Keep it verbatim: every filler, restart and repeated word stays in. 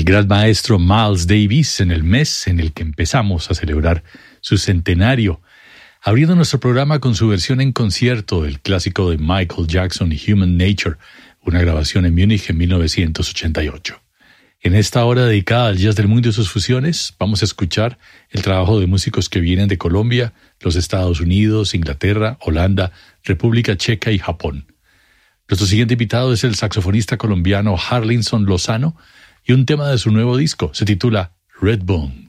gran maestro Miles Davis en el mes en el que empezamos a celebrar su centenario, abriendo nuestro programa con su versión en concierto del clásico de Michael Jackson y Human Nature, una grabación en Múnich en mil novecientos ochenta y ocho. En esta hora dedicada al jazz del mundo y sus fusiones, vamos a escuchar el trabajo de músicos que vienen de Colombia, los Estados Unidos, Inglaterra, Holanda, República Checa y Japón. Nuestro siguiente invitado es el saxofonista colombiano Harlinson Lozano y un tema de su nuevo disco se titula Red Bone.